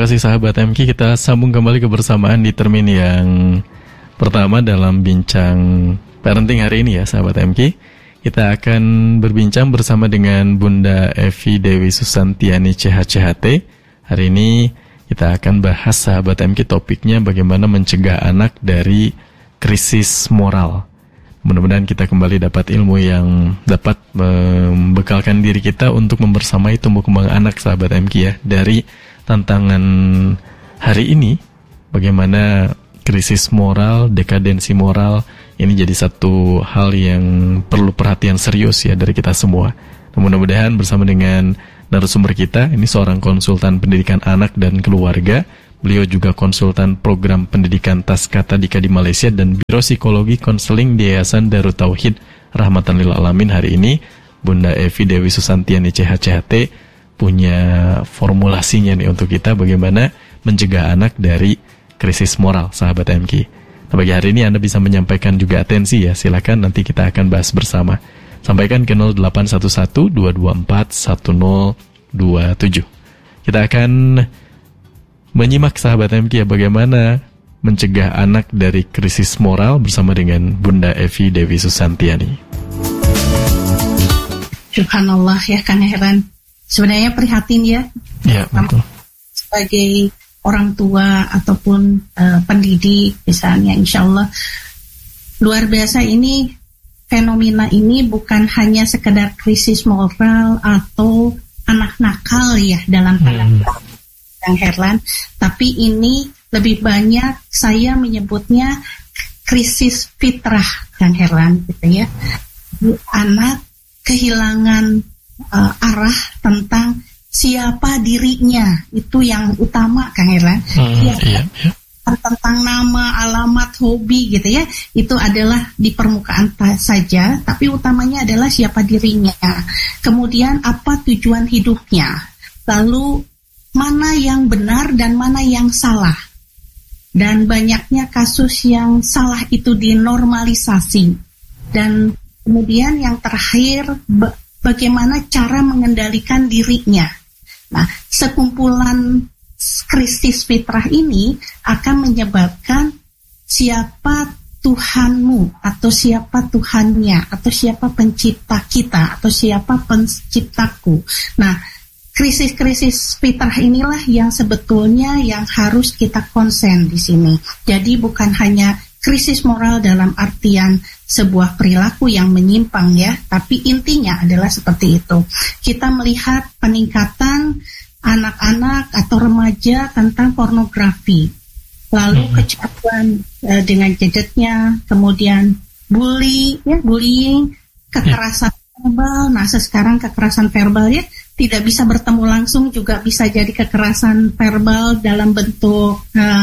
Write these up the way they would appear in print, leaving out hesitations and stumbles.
kasih sahabat MK, kita sambung kembali kebersamaan di termin yang pertama dalam bincang parenting hari ini ya sahabat MK. Kita akan berbincang bersama dengan Bunda Evi Dewi Susantiani CHCHT. Hari ini kita akan bahas sahabat MK, topiknya bagaimana mencegah anak dari krisis moral. Mudah-mudahan kita kembali dapat ilmu yang dapat membekalkan diri kita untuk membersamai tumbuh kembang anak sahabat MK ya. Dari tantangan hari ini, bagaimana krisis moral, dekadensi moral, ini jadi satu hal yang perlu perhatian serius ya dari kita semua. Mudah-mudahan bersama dengan narasumber kita, ini seorang konsultan pendidikan anak dan keluarga. Beliau juga konsultan program pendidikan Taskata Dika di Malaysia dan Biro Psikologi Konseling di Yayasan Darut Tauhid Rahmatan Lil Alamin. Hari ini Bunda Evi Dewi Susantiani CHCHT punya formulasinya nih untuk kita bagaimana mencegah anak dari krisis moral sahabat MK. Nah, bagi hari ini Anda bisa menyampaikan juga atensi ya, silakan nanti kita akan bahas bersama. Sampaikan ke 0811 224 1027. Kita akan menyimak sahabat MK ya bagaimana mencegah anak dari krisis moral bersama dengan Bunda Evi Dewi Susantiani. Subhanallah ya, kan heran. Sebenarnya prihatin ya. Ya, betul. Sebagai orang tua ataupun pendidik misalnya, insya Allah luar biasa ini, fenomena ini bukan hanya sekedar krisis moral atau anak nakal ya dalam tanda Kang Herlan, tapi ini lebih banyak saya menyebutnya krisis fitrah Kang Herlan gitu ya. Anak kehilangan arah tentang siapa dirinya, itu yang utama Kang Herlan. Iya. Tentang nama, alamat, hobi gitu ya, itu adalah di permukaan saja, tapi utamanya adalah siapa dirinya. Kemudian apa tujuan hidupnya, lalu mana yang benar dan mana yang salah. Dan banyaknya kasus yang salah itu dinormalisasi. Dan kemudian yang terakhir, bagaimana cara mengendalikan dirinya. Nah, sekumpulan krisis fitrah ini akan menyebabkan siapa Tuhanmu, atau siapa Tuhannya, atau siapa pencipta kita, atau siapa penciptaku. Nah, krisis-krisis fitrah inilah yang sebetulnya yang harus kita konsen di sini. Jadi bukan hanya krisis moral dalam artian sebuah perilaku yang menyimpang ya, tapi intinya adalah seperti itu. Kita melihat peningkatan anak-anak atau remaja tentang pornografi, lalu kecanduan dengan gadgetnya, kemudian bullying, kekerasan verbal. Nah, sekarang kekerasan verbal ya tidak bisa bertemu langsung, juga bisa jadi kekerasan verbal dalam bentuk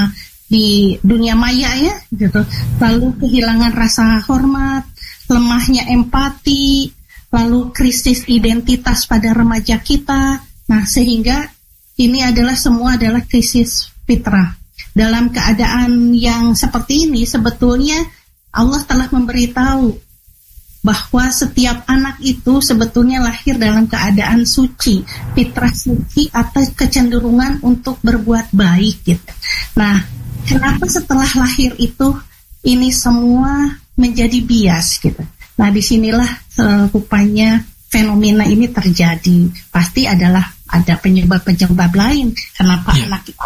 di dunia maya ya gitu. Lalu kehilangan rasa hormat, lemahnya empati, lalu krisis identitas pada remaja kita. Nah, sehingga ini semua adalah krisis fitrah. Dalam keadaan yang seperti ini sebetulnya Allah telah memberitahu bahwa setiap anak itu sebetulnya lahir dalam keadaan suci, fitrah suci atau kecenderungan untuk berbuat baik gitu. Nah, kenapa setelah lahir itu ini semua menjadi bias gitu. Nah, disinilah rupanya fenomena ini terjadi. Pasti ada penyebab-penyebab lain kenapa anak itu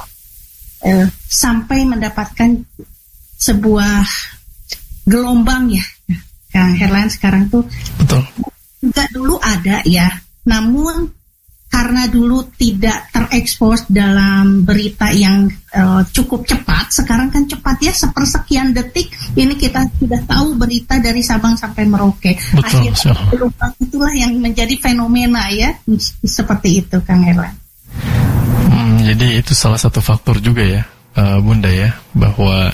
sampai mendapatkan sebuah gelombang ya. Kang Herlan, sekarang tuh betul. Juga dulu ada ya, namun karena dulu tidak terekspos dalam berita yang cukup cepat, sekarang kan cepat ya, sepersekian detik ini kita sudah tahu berita dari Sabang sampai Merauke. Betul, akhirnya itulah yang menjadi fenomena ya, seperti itu Kang Herlan. Jadi itu salah satu faktor juga ya, Bunda ya, bahwa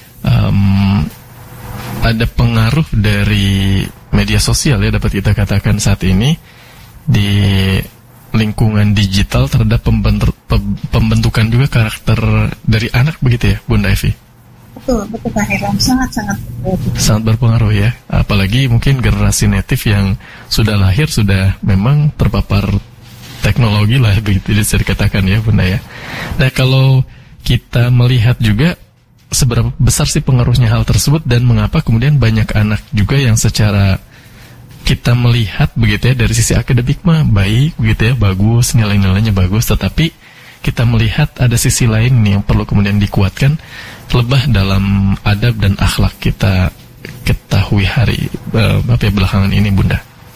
ada pengaruh dari media sosial ya, dapat kita katakan saat ini di lingkungan digital terhadap pembentukan juga karakter dari anak, begitu ya Bunda Evi? Betul Pak Herlan, sangat berpengaruh ya, apalagi mungkin generasi native yang sudah lahir sudah memang terpapar teknologi lah begitu bisa dikatakan ya Bunda ya. Nah kalau kita melihat juga seberapa besar sih pengaruhnya hal tersebut dan mengapa kemudian banyak anak juga yang secara kita melihat begitu ya dari sisi akademik mah baik begitu ya, bagus, nilai-nilainya bagus, tetapi kita melihat ada sisi lain nih yang perlu kemudian dikuatkan, lebah dalam adab dan akhlak kita ketahui hari belakangan ini Bunda.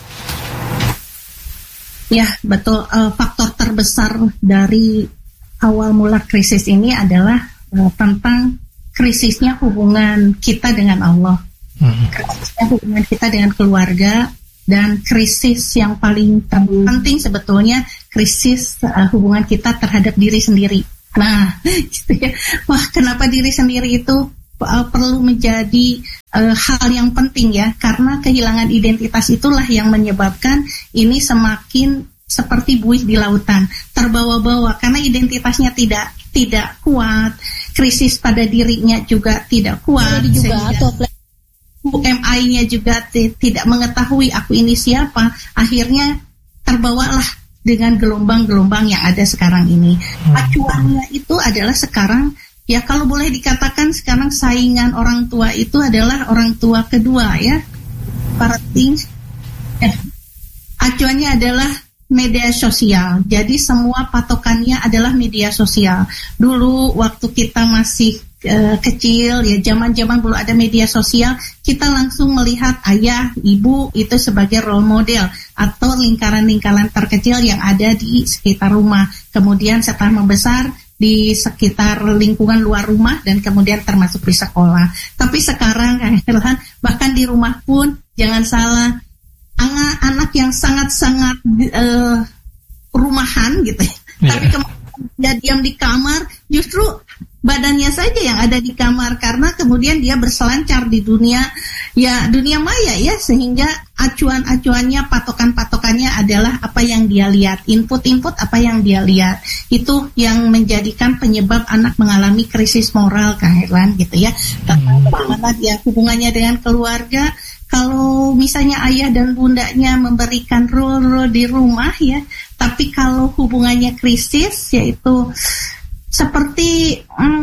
Ya, betul. Faktor terbesar dari awal mula krisis ini adalah tentang krisisnya hubungan kita dengan Allah, krisisnya hubungan kita dengan keluarga, dan krisis yang paling penting sebetulnya krisis hubungan kita terhadap diri sendiri. Nah, gitu ya. Wah, kenapa diri sendiri itu perlu menjadi hal yang penting ya, karena kehilangan identitas itulah yang menyebabkan ini semakin seperti buih di lautan, terbawa-bawa karena identitasnya tidak kuat, krisis pada dirinya juga tidak kuat, UMI-nya juga tidak mengetahui aku ini siapa, akhirnya terbawalah dengan gelombang-gelombang yang ada sekarang ini. Acuannya itu adalah sekarang, ya kalau boleh dikatakan sekarang saingan orang tua itu adalah orang tua kedua ya. Acuannya adalah media sosial. Jadi semua patokannya adalah media sosial. Dulu waktu kita masih kecil ya, zaman-zaman belum ada media sosial, kita langsung melihat ayah, ibu itu sebagai role model atau lingkaran-lingkaran terkecil yang ada di sekitar rumah. Kemudian setelah membesar di sekitar lingkungan luar rumah dan kemudian termasuk di sekolah. Tapi sekarang bahkan di rumah pun jangan salah, anak yang sangat-sangat rumahan gitu ya. Tapi kemudian dia diam di kamar, justru badannya saja yang ada di kamar karena kemudian dia berselancar di dunia maya ya, sehingga acuan-acuannya, patokan-patokannya adalah apa yang dia lihat, input-input apa yang dia lihat. Itu yang menjadikan penyebab anak mengalami krisis moral, Kang Herlan gitu ya. Bagaimana dia hubungannya dengan keluarga. Kalau misalnya ayah dan bundanya memberikan role di rumah ya, tapi kalau hubungannya krisis, yaitu seperti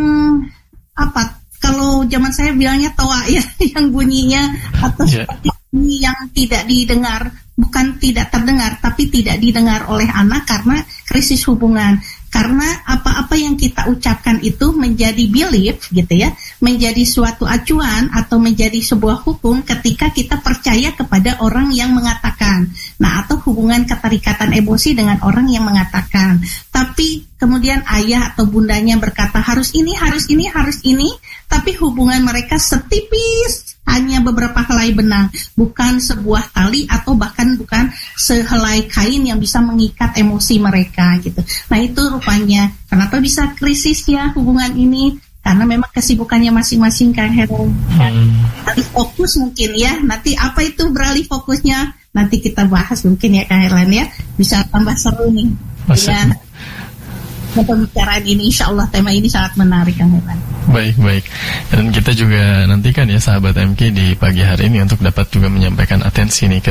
kalau zaman saya bilangnya toa ya, yang bunyinya atau seperti bunyi yang tidak didengar, bukan tidak terdengar tapi tidak didengar oleh anak karena krisis hubungan. Karena apa-apa yang kita ucapkan itu menjadi belief gitu ya, menjadi suatu acuan atau menjadi sebuah hukum ketika kita percaya kepada orang yang mengatakan. Nah, atau hubungan keterikatan emosi dengan orang yang mengatakan. Tapi kemudian ayah atau bundanya berkata harus ini, tapi hubungan mereka setipis hanya beberapa helai benang, bukan sebuah tali atau bahkan bukan sehelai kain yang bisa mengikat emosi mereka gitu. Nah, itu rupanya kenapa bisa krisis ya hubungan ini, karena memang kesibukannya masing-masing, Kang Heru. Nanti fokus mungkin ya, nanti apa itu beralih fokusnya nanti kita bahas mungkin ya, Kang Herlan ya, bisa tambah seru nih dengan pembicaraan ini. Insya Allah tema ini sangat menarik, Kang Herlan. Baik. Dan kita juga nantikan ya sahabat MK di pagi hari ini untuk dapat juga menyampaikan atensi nih ke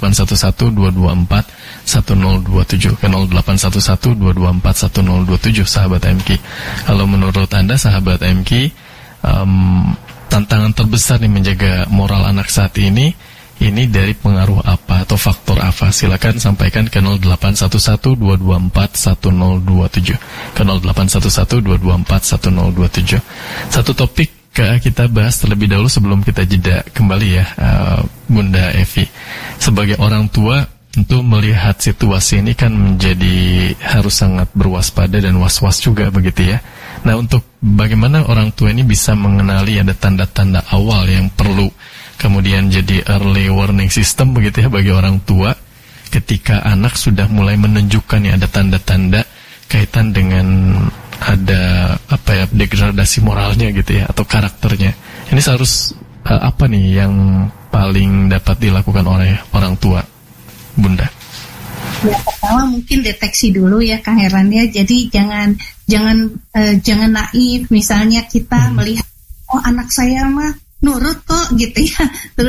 0811-224-1027 ke 0811-224-1027 sahabat MK. Kalau menurut Anda sahabat MK, tantangan terbesar nih menjaga moral anak saat ini dari pengaruh apa atau faktor apa? Silakan sampaikan ke 0811-224-1027 ke 0811-224-1027. Satu topik kita bahas terlebih dahulu sebelum kita jeda kembali ya, Bunda Evi. Sebagai orang tua tentu melihat situasi ini kan menjadi harus sangat berwaspada dan was-was juga begitu ya. Nah, untuk bagaimana orang tua ini bisa mengenali ada tanda-tanda awal yang perlu kemudian jadi early warning system begitu ya bagi orang tua ketika anak sudah mulai menunjukkan ya ada tanda-tanda kaitan dengan ada degradasi moralnya gitu ya atau karakternya. Ini seharus apa nih yang paling dapat dilakukan oleh orang tua, Bunda? Ya, pertama mungkin deteksi dulu ya, Kang Heran ya. Jadi jangan naif. Misalnya kita melihat anak saya mah nurut kok gitu ya, terus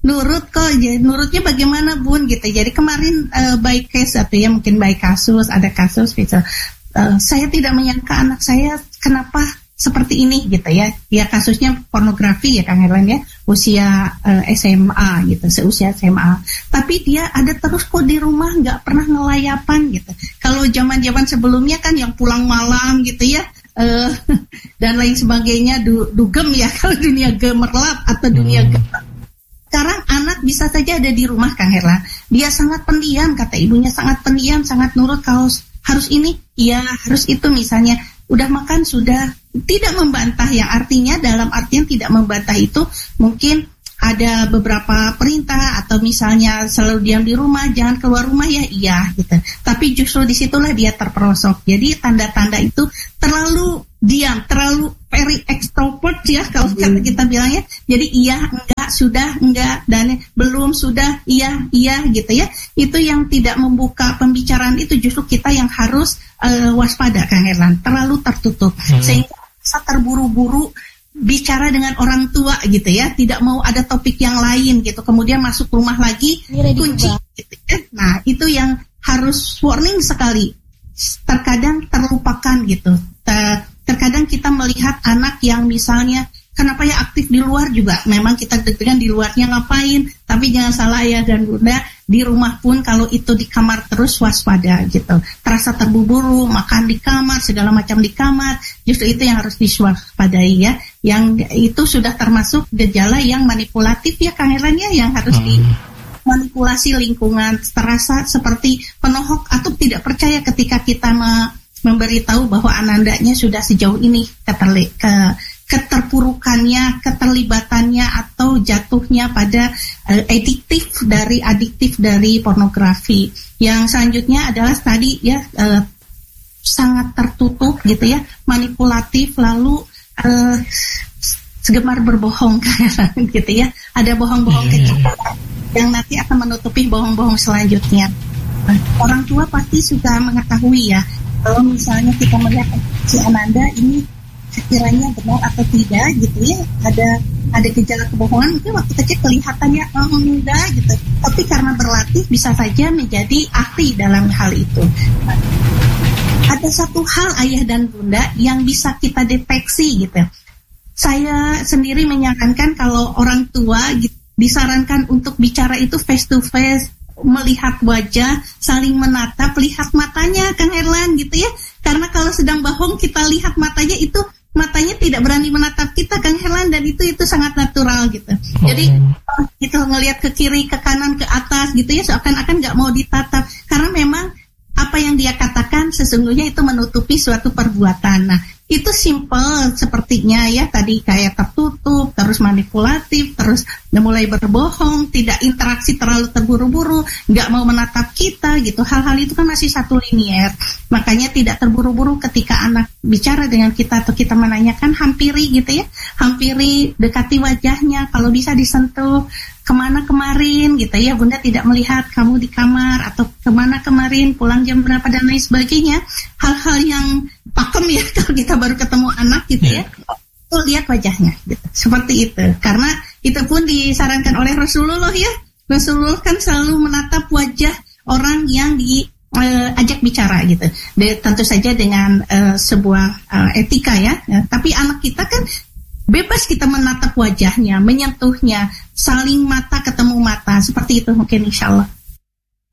nurut kok. Nurutnya bagaimana Bun gitu. Jadi kemarin by case atau ya mungkin by kasus, ada kasus gitu. Saya tidak menyangka anak saya kenapa seperti ini gitu ya. Ya kasusnya pornografi ya Kang Herlan ya. Usia SMA gitu, seusia SMA. Tapi dia ada terus kok di rumah, nggak pernah ngelayapan gitu. Kalau zaman-zaman sebelumnya kan yang pulang malam gitu ya. Dan lain sebagainya dugem ya kalau dunia gemerlap atau dunia gelap. Sekarang anak bisa saja ada di rumah Kang Herlan. Dia sangat pendiam, kata ibunya sangat pendiam, sangat nurut. Kalau harus ini, ya harus itu misalnya. Udah makan sudah, tidak membantah, yang artinya dalam artian tidak membantah itu mungkin ada beberapa perintah atau misalnya selalu diam di rumah, jangan keluar rumah ya, iya gitu. Tapi justru disitulah dia terperosok. Jadi tanda-tanda itu terlalu diam, terlalu very extrovert ya kalau kita bilangnya. Jadi iya, enggak, sudah, enggak, dan belum, sudah, iya gitu ya. Itu yang tidak membuka pembicaraan itu justru kita yang harus waspada Kang Herlan. Terlalu tertutup sehingga bisa terburu-buru bicara dengan orang tua gitu ya, tidak mau ada topik yang lain gitu, kemudian masuk rumah lagi kunci gitu ya. Nah itu yang harus warning sekali, terkadang terlupakan gitu. Terkadang kita melihat anak yang misalnya kenapa ya aktif di luar juga, memang kita deg-degan di luarnya ngapain, tapi jangan salah ya dan bunda, di rumah pun kalau itu di kamar terus waspada gitu, terasa terburu-buru, makan di kamar, segala macam di kamar, justru itu yang harus diwaspadai ya, yang itu sudah termasuk gejala yang manipulatif ya Kang Herlan ya, yang harus dimanipulasi lingkungan, terasa seperti penohok atau tidak percaya ketika kita memberitahu bahwa anandanya sudah sejauh ini keterpurukannya, keterlibatannya atau jatuhnya pada adiktif dari pornografi. Yang selanjutnya adalah tadi ya sangat tertutup gitu ya, manipulatif, lalu segemar berbohong gitu ya. Ada bohong-bohong kecil yang nanti akan menutupi bohong-bohong selanjutnya. Orang tua pasti sudah mengetahui ya, kalau misalnya kita melihat si Ananda ini sekiranya benar atau tidak gitu ya, ada gejala kebohongan, mungkin waktu kecil kelihatannya enggak gitu, tapi karena berlatih bisa saja menjadi ahli dalam hal itu. Ada satu hal ayah dan bunda yang bisa kita deteksi gitu. Saya sendiri menyarankan kalau orang tua gitu, disarankan untuk bicara itu face to face, melihat wajah, saling menatap, lihat matanya Kang Herlan gitu ya. Karena kalau sedang bohong kita lihat matanya, itu matanya tidak berani menatap kita Kang Herlan, dan itu sangat natural gitu. Jadi kita ngelihat ke kiri, ke kanan, ke atas gitu ya, seakan-akan nggak mau ditatap karena memang apa yang dia katakan sesungguhnya itu menutupi suatu perbuatan. Nah itu simple sepertinya ya, tadi kayak tertutup, terus manipulatif, terus mulai berbohong, tidak interaksi, terlalu terburu-buru, nggak mau menatap kita gitu. Hal-hal itu kan masih satu linier, makanya tidak terburu-buru ketika anak bicara dengan kita atau kita menanyakan, hampiri gitu ya, hampiri, dekati wajahnya, kalau bisa disentuh. Kemana kemarin gitu ya, bunda tidak melihat kamu di kamar, atau kemana kemarin, pulang jam berapa dan lain sebagainya. Hal-hal yang pakem ya kalau kita baru ketemu anak gitu ya, itu lihat wajahnya gitu. Seperti itu, karena itu pun disarankan oleh Rasulullah ya. Rasulullah kan selalu menatap wajah orang yang diajak bicara gitu. Tentu saja dengan sebuah etika ya. Tapi anak kita kan bebas kita menatap wajahnya, menyentuhnya, saling mata ketemu mata, seperti itu mungkin insya Allah.